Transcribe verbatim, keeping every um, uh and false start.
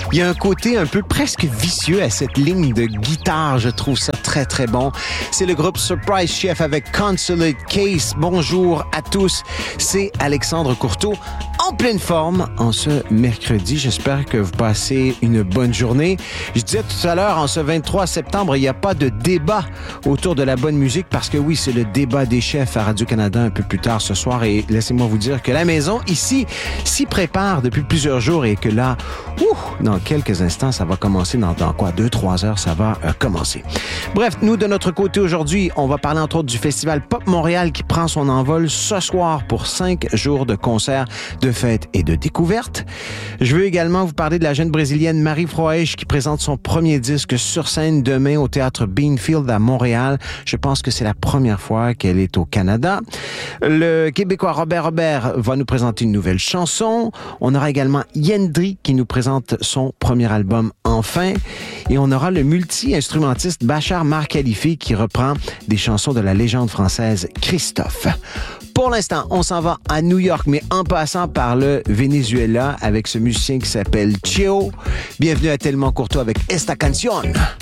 Il y a un côté un peu presque vicieux à cette ligne de guitare. Je trouve ça très, très bon. C'est le groupe Surprise Chef avec Consulate Case. Bonjour à tous. C'est Alexandre Courteau en pleine forme en ce mercredi. J'espère que vous passez une bonne journée. Je disais tout à l'heure, en ce vingt-trois septembre, il n'y a pas de débat autour de la bonne musique parce que oui, c'est le débat des chefs à Radio-Canada un peu plus tard ce soir et laissez-moi vous dire que la maison ici s'y prépare depuis plusieurs jours et que là, ouh, dans quelques instants, ça va commencer dans, dans quoi? Deux, trois heures, ça va euh, commencer. Bref, nous, de notre côté aujourd'hui, on va parler entre autres du Festival Pop Montréal qui prend son envol ce soir pour cinq jours de concerts, de fêtes et de découvertes. Je veux également vous parler de la jeune Brésilienne Marie Froesch qui présente son premier disque sur scène demain au Théâtre Beanfield à Montréal. Je pense que c'est la première fois qu'elle est au Canada. Le Québécois Robert Robert va nous présenter une nouvelle chanson. On aura également Yendri qui nous présente son premier album Enfin. Et on aura le multi-instrumentiste Bachar Mar Khalifi qui reprend des chansons de la légende française Christophe. Pour l'instant, on s'en va à New York, mais en passant par le Venezuela avec ce musicien qui s'appelle Cheo. Bienvenue à Tellement Courtois avec Esta Canción.